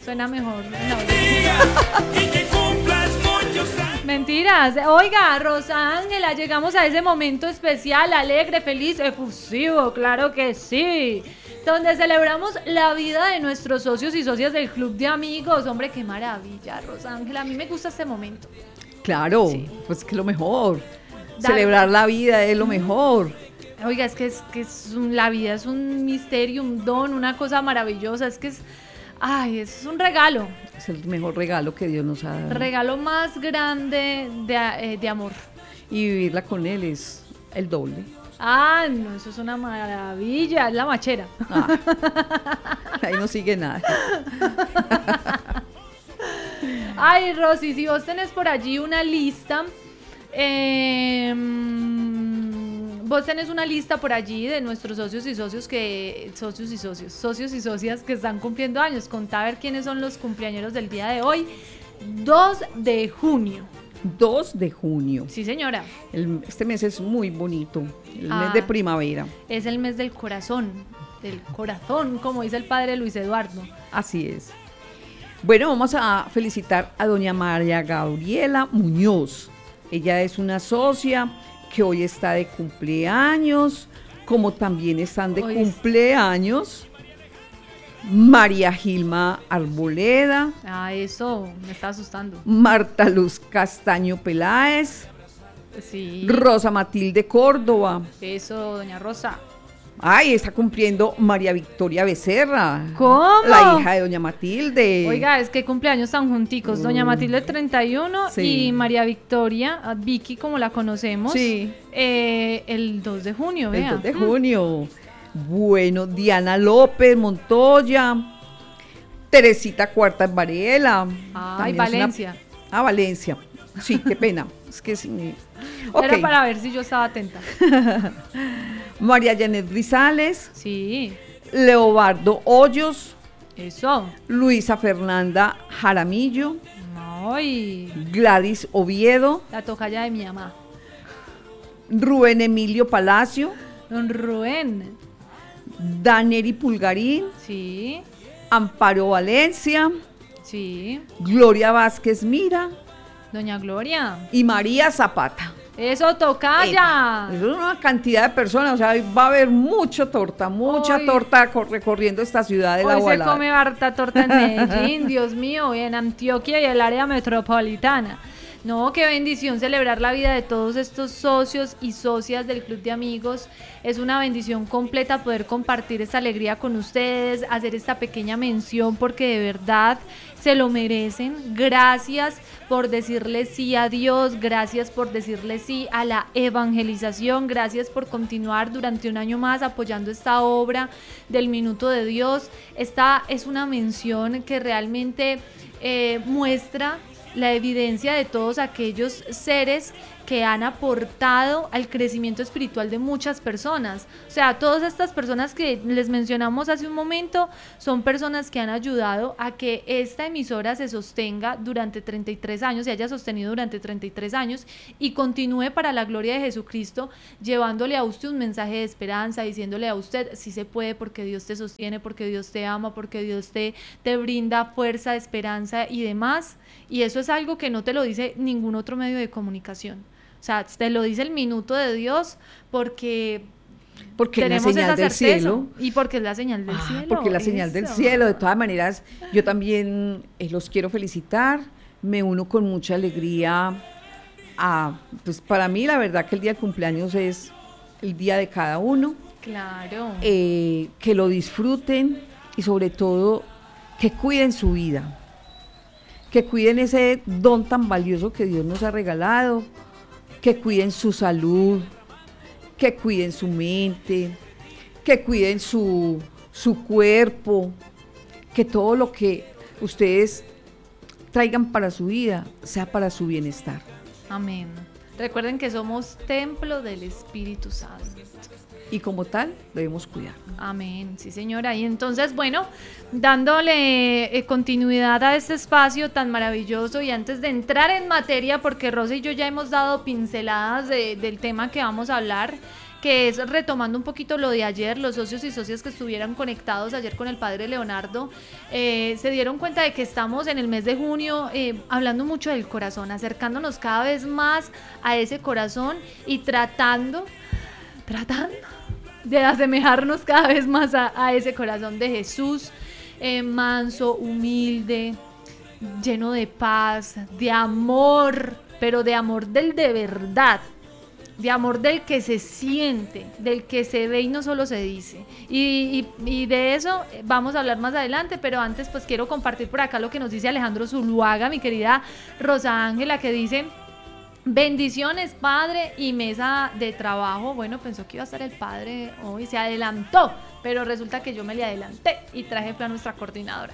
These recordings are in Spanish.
Suena mejor. No. Mentiras. Oiga, Rosa Ángela, llegamos a ese momento especial, alegre, feliz, efusivo, claro que sí, donde celebramos la vida de nuestros socios y socias del Club de Amigos. Hombre, qué maravilla, Rosa Ángela, a mí me gusta este momento. Claro, sí. Pues que es lo mejor. Celebrar la vida es lo mejor. Oiga, es que la vida es un misterio, un don, una cosa maravillosa, es un regalo. Es el mejor regalo que Dios nos ha dado. Regalo más grande de amor. Y vivirla con Él es el doble. Ah, no, eso es una maravilla, es la machera. Ahí no sigue nada. Ay, Rosy, si vos tenés por allí una lista, vos tenés una lista por allí de nuestros socios y socias que están cumpliendo años. Contá a ver quiénes son los cumpleañeros del día de hoy, 2 de junio. 2 de junio. Sí, señora. Este mes es muy bonito, el mes de primavera. Es el mes del corazón, como dice el padre Luis Eduardo. Así es. Bueno, vamos a felicitar a doña María Gabriela Muñoz. Ella es una socia que hoy está de cumpleaños, como también están de cumpleaños María Gilma Arboleda. Eso me está asustando. Marta Luz Castaño Peláez. Sí. Rosa Matilde Córdoba. Eso, doña Rosa. Ay, está cumpliendo María Victoria Becerra. ¿Cómo? La hija de doña Matilde. Oiga, es que cumpleaños tan junticos. Doña Matilde 31 y María Victoria, Vicky como la conocemos, sí. El 2 de junio, vea. El 2 de junio. Bueno, Diana López Montoya, Teresita Cuartas Varela. Ay, Valencia. Valencia. Sí, qué pena. Es que sí. Okay. Era para ver si yo estaba atenta. María Janet Grisales. Sí. Leobardo Hoyos. Eso. Luisa Fernanda Jaramillo. Ay. Gladys Oviedo. La tocaya de mi mamá. Rubén Emilio Palacio. Don Rubén. Daneri Pulgarín. Sí. Amparo Valencia. Sí. Gloria Vázquez Mira. Doña Gloria. Y María Zapata. Eso, tocaya. Es una cantidad de personas, o sea, va a haber mucha torta recorriendo esta ciudad de la Gualada. Hoy se come harta torta en Medellín, Dios mío, en Antioquia y el área metropolitana. No, qué bendición celebrar la vida de todos estos socios y socias del Club de Amigos. Es una bendición completa poder compartir esta alegría con ustedes, hacer esta pequeña mención porque de verdad se lo merecen. Gracias por decirle sí a Dios, gracias por decirle sí a la evangelización, gracias por continuar durante un año más apoyando esta obra del Minuto de Dios. Esta es una mención que realmente muestra la evidencia de todos aquellos seres que han aportado al crecimiento espiritual de muchas personas. O sea, todas estas personas que les mencionamos hace un momento son personas que han ayudado a que esta emisora se sostenga durante 33 años, se haya sostenido durante 33 años y continúe para la gloria de Jesucristo, llevándole a usted un mensaje de esperanza, diciéndole a usted sí se puede porque Dios te sostiene, porque Dios te ama, porque Dios te brinda fuerza, esperanza y demás. Y eso es algo que no te lo dice ningún otro medio de comunicación. O sea, te lo dice el Minuto de Dios porque tenemos es la señal esa del certeza cielo. Y porque es la señal del cielo. Porque es la señal del cielo. De todas maneras, yo también los quiero felicitar. Me uno con mucha alegría pues para mí la verdad que el día de cumpleaños es el día de cada uno. Claro. Que lo disfruten y sobre todo que cuiden su vida. Que cuiden ese don tan valioso que Dios nos ha regalado, que cuiden su salud, que cuiden su mente, que cuiden su cuerpo, que todo lo que ustedes traigan para su vida sea para su bienestar. Amén. Recuerden que somos templo del Espíritu Santo. Y como tal, debemos cuidar. Amén, sí señora. Y entonces, bueno, dándole continuidad a este espacio tan maravilloso y antes de entrar en materia, porque Rosa y yo ya hemos dado pinceladas del tema que vamos a hablar, que es retomando un poquito lo de ayer, los socios y socias que estuvieran conectados ayer con el padre Leonardo, se dieron cuenta de que estamos en el mes de junio hablando mucho del corazón, acercándonos cada vez más a ese corazón y tratando de asemejarnos cada vez más a ese corazón de Jesús, manso, humilde, lleno de paz, de amor, pero de amor del de verdad, de amor del que se siente, del que se ve y no solo se dice. Y de eso vamos a hablar más adelante, pero antes pues quiero compartir por acá lo que nos dice Alejandro Zuluaga, mi querida Rosa Ángela, que dice: bendiciones, padre, y mesa de trabajo. Bueno, pensó que iba a estar el padre hoy, se adelantó, pero resulta que yo me le adelanté y traje para nuestra coordinadora.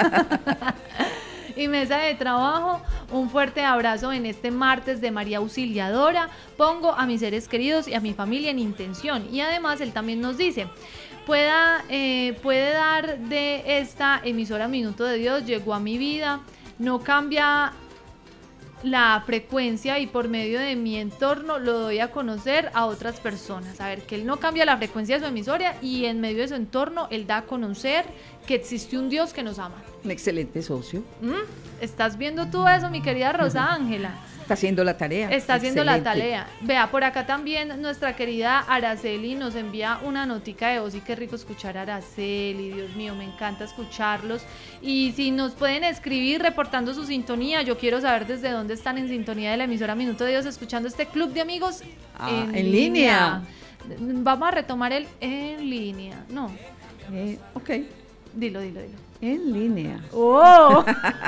Y mesa de trabajo, un fuerte abrazo en este martes de María Auxiliadora. Pongo a mis seres queridos y a mi familia en intención. Y además él también nos dice: puede dar de esta emisora Minuto de Dios, llegó a mi vida, no cambia la frecuencia y por medio de mi entorno lo doy a conocer a otras personas. A ver, que él no cambia la frecuencia de su emisora y en medio de su entorno él da a conocer que existe un Dios que nos ama. Un excelente socio. ¿Estás viendo tú eso, mi querida Rosa Ángela? Está haciendo la tarea. Está haciendo la tarea. Vea, por acá también nuestra querida Araceli nos envía una notica de voz, y qué rico escuchar a Araceli, Dios mío, me encanta escucharlos. Y si nos pueden escribir reportando su sintonía, yo quiero saber desde dónde están en sintonía de la emisora Minuto de Dios, escuchando este club de amigos en línea. Vamos a retomar el en línea, ¿no? Ok. Dilo. En línea. ¡Oh!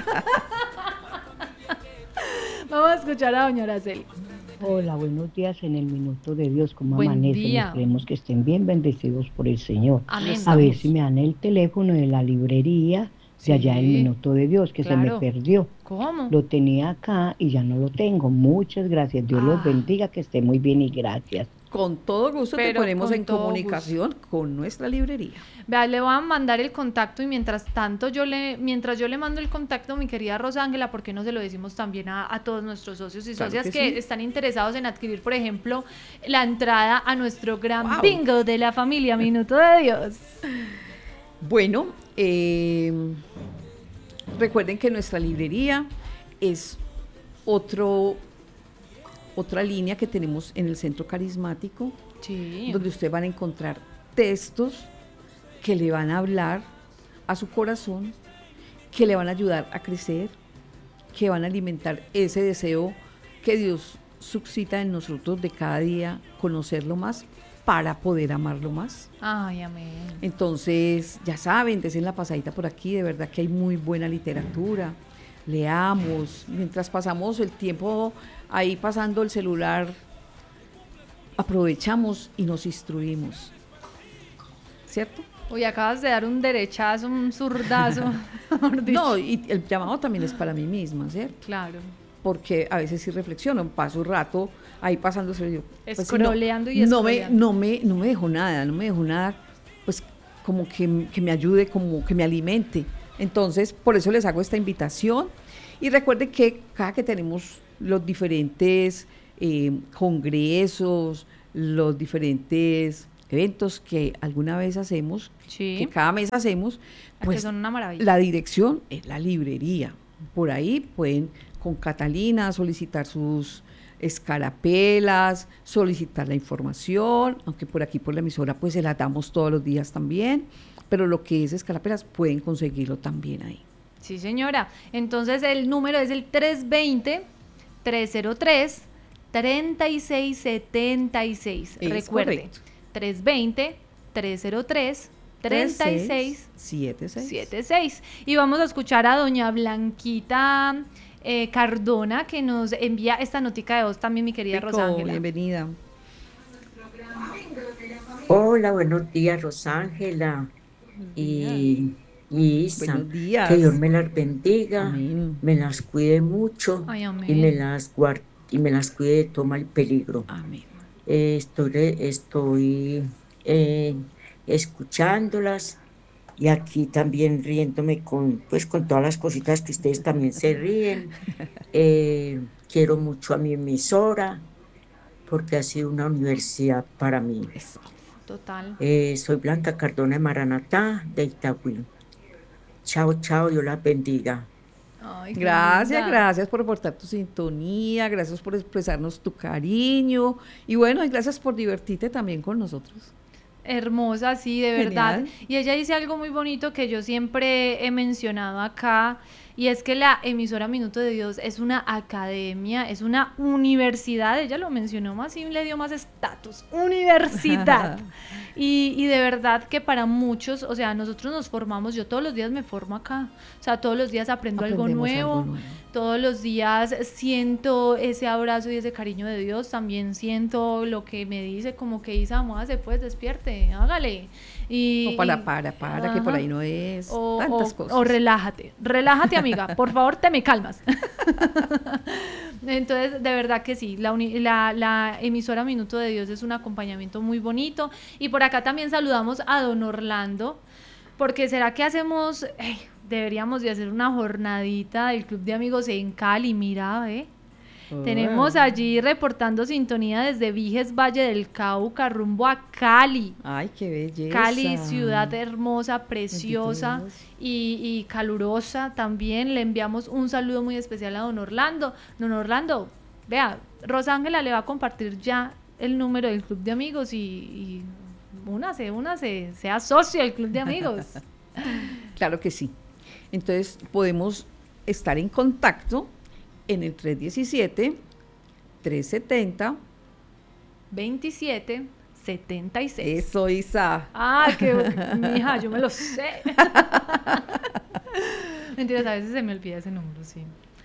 Vamos a escuchar a doña Araceli. Hola, buenos días en el Minuto de Dios. ¿Cómo Buen amanecen? día. Esperemos que estén bien bendecidos por el Señor. Amén. A ver si me dan el teléfono de la librería de allá del Minuto de Dios, que claro. se me perdió. ¿Cómo? Lo tenía acá y ya no lo tengo. Muchas gracias. Dios los bendiga, que esté muy bien y gracias. Con todo gusto te Pero ponemos con en todo comunicación con nuestra librería. Vea, le voy a mandar el contacto y mientras yo le mando el contacto a mi querida Rosa Ángela, ¿por qué no se lo decimos también a todos nuestros socios y Claro socias que que sí. están interesados en adquirir, por ejemplo, la entrada a nuestro gran bingo de la familia Minuto de Dios? Bueno, recuerden que nuestra librería es otra línea que tenemos en el Centro Carismático, Sí. donde ustedes van a encontrar textos que le van a hablar a su corazón, que le van a ayudar a crecer, que van a alimentar ese deseo que Dios suscita en nosotros de cada día conocerlo más para poder amarlo más. Ay, amén. Entonces, ya saben, desen la pasadita por aquí, de verdad que hay muy buena literatura. Leamos, mientras pasamos el tiempo ahí pasando el celular, aprovechamos y nos instruimos, ¿cierto? Uy, acabas de dar un derechazo, un zurdazo. mejor dicho. No, y el llamado también es para mí misma, ¿cierto? Claro. Porque a veces sí reflexiono, paso un rato ahí pasando el celular, Escroleando y no escroleando. me dejó nada, pues como que me ayude, como que me alimente. Entonces, por eso les hago esta invitación. Y recuerden que cada que tenemos los diferentes congresos, los diferentes eventos que alguna vez hacemos, Sí. que cada mes hacemos, Que pues son una maravilla. la dirección es la librería. Por ahí pueden con Catalina solicitar sus escarapelas, solicitar la información, aunque por aquí por la emisora pues se la damos todos los días también, pero lo que es escarapelas pueden conseguirlo también ahí. Sí, señora. Entonces el número es el 320-303-3676. Es Recuerde, correcto. 320-303-3676. Y vamos a escuchar a doña Blanquita Cardona, que nos envía esta notica de voz también, mi querida Rico, Rosángela. bienvenida. Hola, buenos días, Rosángela y Isa. Buenos días. Que Dios me las bendiga, Amén. me las cuide mucho Ay, amén. y me las guarde y me las cuide de todo mal peligro. Amén. Estoy escuchándolas y aquí también riéndome con todas las cositas que ustedes también se ríen. Quiero mucho a mi emisora porque ha sido una universidad para mí. Eso. Total. Soy Blanca Cardona de Maranatá, de Itagüí. Chao, chao, Dios las bendiga. Ay, qué Gracias, linda. gracias por aportar tu sintonía, gracias por expresarnos tu cariño y bueno, y gracias por divertirte también con nosotros. Hermosa, sí, de verdad. Genial. Y ella dice algo muy bonito que yo siempre he mencionado acá, y es que la emisora Minuto de Dios es una academia, es una universidad. Ella lo mencionó más y le dio más estatus, universidad. Y de verdad que para muchos, o sea, nosotros nos formamos, yo todos los días me formo acá, o sea, todos los días aprendo algo Aprendemos nuevo, algo nuevo. todos los días siento ese abrazo y ese cariño de Dios, también siento lo que me dice, como que Isa, muévase pues, despierte, hágale. O para, que por ajá. ahí no es, O, tantas o- cosas. o relájate amiga, por favor te me calmas. Entonces, de verdad que sí, la emisora Minuto de Dios es un acompañamiento muy bonito. Y por acá también saludamos a don Orlando, porque será que hacemos, deberíamos de hacer una jornadita del Club de Amigos en Cali, mira, tenemos allí reportando sintonía desde Viges, Valle del Cauca, rumbo a Cali. Ay, qué belleza. Cali, ciudad hermosa, preciosa Bendito Dios. y calurosa también. Le enviamos un saludo muy especial a don Orlando. Don Orlando, vea, Rosángela le va a compartir ya el número del Club de Amigos y únase, sea socio del Club de Amigos. Claro que sí. Entonces podemos estar en contacto en el 317-370. 2776. Eso, Isa. Ah, mija, yo me lo sé. Mentiras, a veces se me olvida ese número, sí.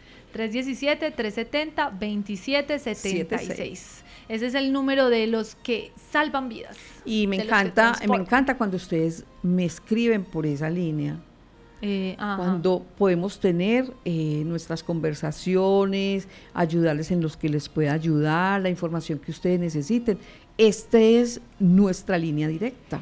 317-370-2776. Ese es el número de los que salvan vidas. Y me de los que encanta, me transportan. encanta cuando ustedes me escriben por esa línea. Ajá. Cuando podemos tener nuestras conversaciones, ayudarles en los que les pueda ayudar, la información que ustedes necesiten. Esta es nuestra línea directa.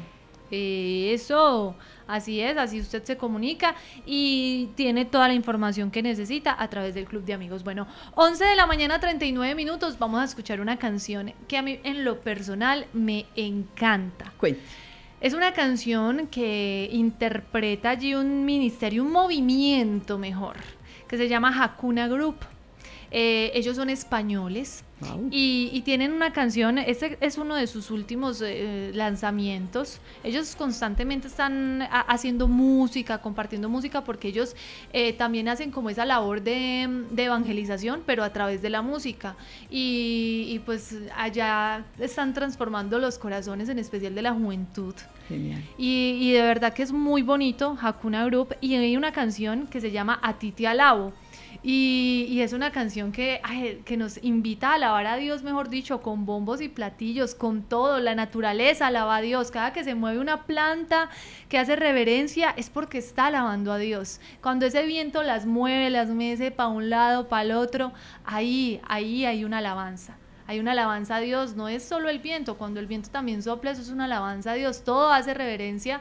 Eso, así es, así usted se comunica y tiene toda la información que necesita a través del Club de Amigos. Bueno, 11 de la mañana, 39 minutos, vamos a escuchar una canción que a mí en lo personal me encanta. Cuente. Es una canción que interpreta allí un ministerio, un movimiento mejor, que se llama Hakuna Group. Ellos son españoles. Wow. Y tienen una canción, este es uno de sus últimos lanzamientos. Ellos constantemente están haciendo música, compartiendo música, porque ellos también hacen como esa labor de evangelización, pero a través de la música. Y pues allá están transformando los corazones, en especial de la juventud. Genial. Y de verdad que es muy bonito, Hakuna Group, y hay una canción que se llama A ti te alabo. Y es una canción que nos invita a alabar a Dios, mejor dicho, con bombos y platillos, con todo, la naturaleza alaba a Dios. Cada que se mueve una planta que hace reverencia es porque está alabando a Dios. Cuando ese viento las mece para un lado, para el otro, ahí hay una alabanza. Hay una alabanza a Dios, no es solo el viento, cuando el viento también sopla, eso es una alabanza a Dios, todo hace reverencia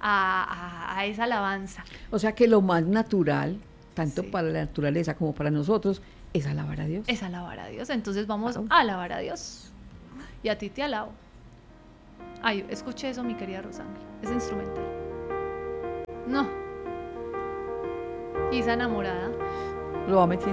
a esa alabanza. O sea que lo más natural, tanto Sí. para la naturaleza como para nosotros, es alabar a Dios. Es alabar a Dios, entonces vamos Wow. a alabar a Dios. Y a ti te alabo. Ay, escuché eso, mi querida Rosángela, es instrumental. No. Isa enamorada. Lo va metiendo.